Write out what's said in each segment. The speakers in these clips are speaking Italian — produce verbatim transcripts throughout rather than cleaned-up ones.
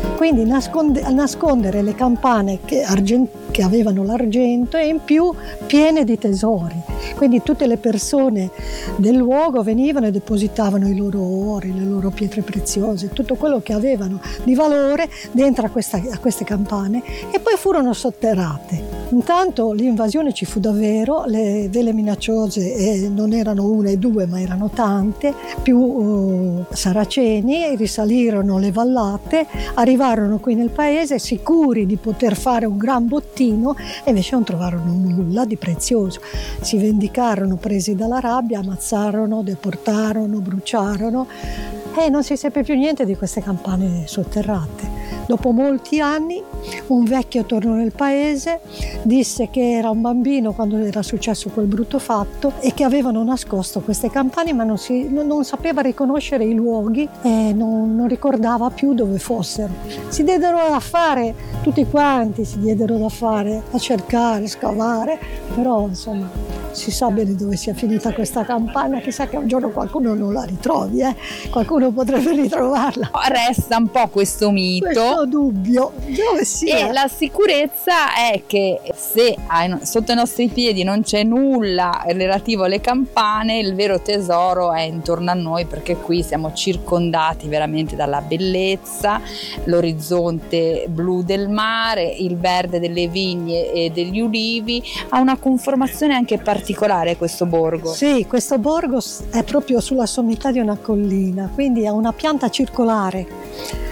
quindi nasconde, nascondere le campane che, argent, che avevano l'argento e in più piene di tesori. Quindi tutte le persone del luogo venivano e depositavano i loro ori, le loro pietre preziose, tutto quello che avevano di valore dentro a, questa, a queste campane, e poi furono sotterrate. Intanto l'invasione ci fu davvero, le vele minacciose eh, non erano una e due ma erano tante, più uh, saraceni risalirono le vallate, arrivarono qui nel paese sicuri di poter fare un gran bottino e invece non trovarono nulla di prezioso. Si vendicarono presi dalla rabbia, ammazzarono, deportarono, bruciarono e non si seppe più niente di queste campane sotterrate. Dopo molti anni un vecchio tornò nel paese, disse che era un bambino quando era successo quel brutto fatto e che avevano nascosto queste campane, ma non, si, non sapeva riconoscere i luoghi e non, non ricordava più dove fossero. Si diedero da fare, tutti quanti si diedero da fare, a cercare, scavare, però insomma si sa bene dove sia finita questa campana, chissà che un giorno qualcuno non la ritrovi, eh? Qualcuno potrebbe ritrovarla. Resta un po' questo mito. Questo dubbio, dove sia. E la sicurezza è che se sotto i nostri piedi non c'è nulla relativo alle campane, il vero tesoro è intorno a noi, perché qui siamo circondati veramente dalla bellezza, l'orizzonte blu del mare, il verde delle vigne e degli ulivi. Ha una conformazione anche particolare questo borgo. Sì, questo borgo è proprio sulla sommità di una collina, quindi ha una pianta circolare.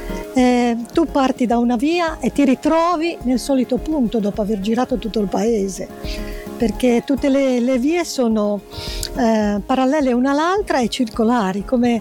Eh, tu parti da una via e ti ritrovi nel solito punto dopo aver girato tutto il paese, perché tutte le, le vie sono eh, parallele una all'altra e circolari, come,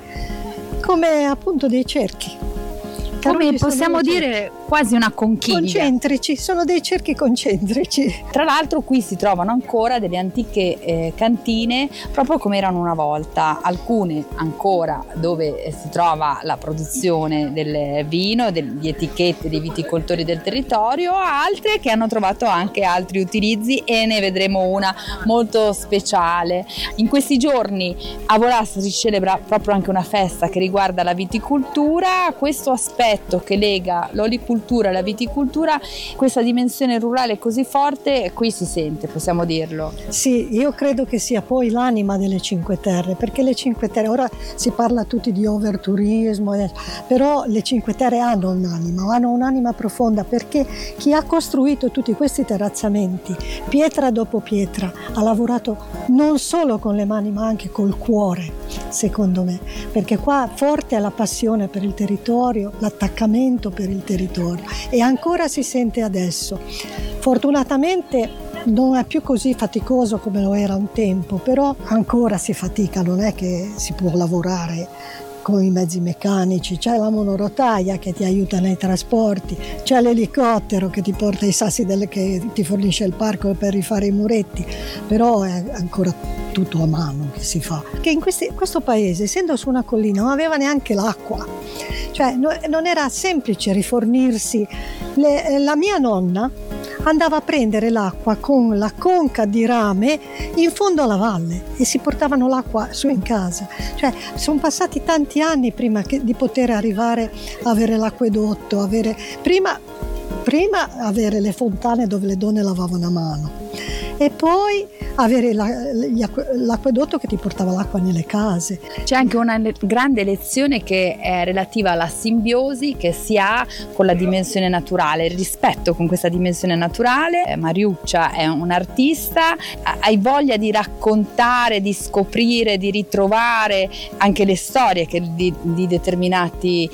come appunto dei cerchi. Come possiamo dire quasi una conchiglia. Concentrici, sono dei cerchi concentrici. Tra l'altro qui si trovano ancora delle antiche eh, cantine proprio come erano una volta, alcune ancora dove si trova la produzione del vino, delle etichette dei viticoltori del territorio, altre che hanno trovato anche altri utilizzi e ne vedremo una molto speciale. In questi giorni a Volassa si celebra proprio anche una festa che riguarda la viticoltura, questo aspetto che lega l'olicoltura e la viticoltura, questa dimensione rurale così forte, qui si sente, possiamo dirlo. Sì, io credo che sia poi l'anima delle Cinque Terre, perché le Cinque Terre, ora si parla tutti di overturismo, però le Cinque Terre hanno un'anima, hanno un'anima profonda, perché chi ha costruito tutti questi terrazzamenti, pietra dopo pietra, ha lavorato non solo con le mani ma anche col cuore, secondo me, perché qua forte è la passione per il territorio, l'attaccamento per il territorio, e ancora si sente adesso. Fortunatamente non è più così faticoso come lo era un tempo, però ancora si fatica, non è che si può lavorare con i mezzi meccanici, c'è la monorotaia che ti aiuta nei trasporti, c'è l'elicottero che ti porta i sassi delle, che ti fornisce il parco per rifare i muretti, però è ancora tutto a mano che si fa. Che in questi, questo paese, essendo su una collina, non aveva neanche l'acqua, cioè no, non era semplice rifornirsi. Le, la mia nonna andava a prendere l'acqua con la conca di rame in fondo alla valle e si portavano l'acqua su in casa. Cioè sono passati tanti anni prima che, di poter arrivare a avere l'acquedotto, avere prima, prima avere le fontane dove le donne lavavano a mano e poi avere la, l'acquedotto che ti portava l'acqua nelle case. C'è anche una grande lezione che è relativa alla simbiosi che si ha con la dimensione naturale, il rispetto con questa dimensione naturale. Mariuccia è un'artista, hai voglia di raccontare, di scoprire, di ritrovare anche le storie che, di, di determinati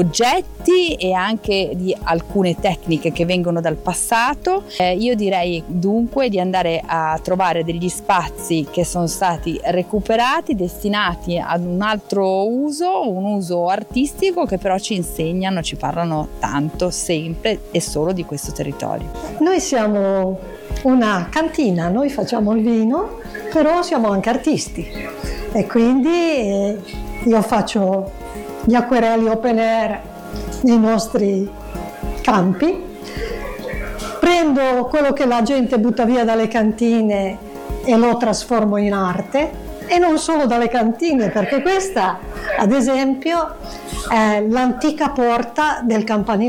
oggetti e anche di alcune tecniche che vengono dal passato. Eh, io direi dunque di andare a trovare degli spazi che sono stati recuperati, destinati ad un altro uso, un uso artistico, che però ci insegnano, ci parlano tanto, sempre e solo di questo territorio. Noi siamo una cantina, noi facciamo il vino, però siamo anche artisti e quindi eh, io faccio gli acquerelli open air nei nostri campi. Prendo quello che la gente butta via dalle cantine e lo trasformo in arte, e non solo dalle cantine, perché questa, ad esempio, è l'antica porta del campanile